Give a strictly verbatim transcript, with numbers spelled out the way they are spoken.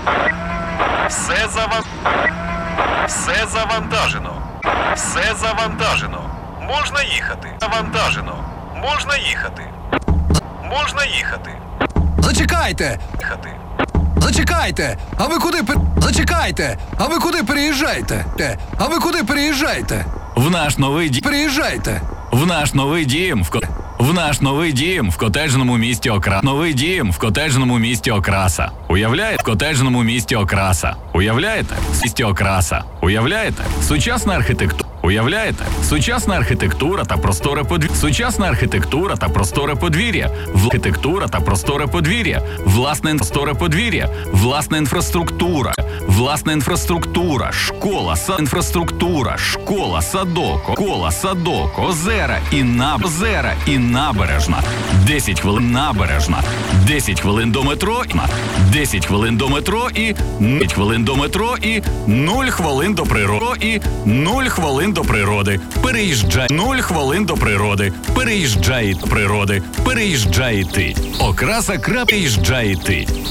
Все заван... Все завантажено. Все завантажено. Можна їхати. Завантажено. Можна їхати. Можна їхати. Зачекайте! Їхати. Зачекайте! А ви куди пер... Зачекайте! А ви куди переїжджаєте? Те, А ви куди переїжджаєте? В наш новий дім. Переїжджаєте! В наш новий дім в ко... В наш новий дім в котеджному місті Окраса. Новий дім в котеджному місті Окраса. Уявляєте? В котеджному місті Окраса. Уявляєте? В місті Окраса. Уявляєте? Сучасна архітектура. Уявляєте? Сучасна архітектура та просторе подвір'я. Сучасна архітектура та просторе подвір'я. В- Архітектура та просторе подвір'я. Власне просторе подвір'я. Власна інфраструктура. Власна інфраструктура. Школа, са... інфраструктура. Школа, садок, кола, садок, озера і наб... озера і набережна. десять хвилин набережна. десять хвилин до метро. десять хвилин до метро і десять хвилин до метро і нуль хвилин до природи. І нуль хвилин до природи. Переїжджай. нуль хвилин до природи. Переїжджай природи. Переїжджай ти. Окраса крап. Переїжджай ти.